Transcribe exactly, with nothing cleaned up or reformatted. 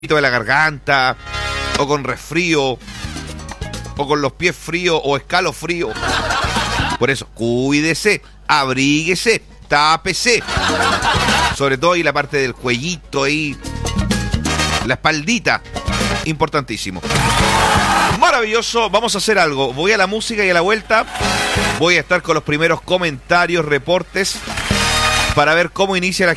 de la garganta, o con resfrío, o con los pies fríos, o escalofrío. Por eso, cuídese, abríguese, tápese. Sobre todo ahí la parte del cuellito, ahí, la espaldita. Importantísimo. Maravilloso, vamos a hacer algo. Voy a la música y a la vuelta voy a estar con los primeros comentarios, reportes, para ver cómo inicia la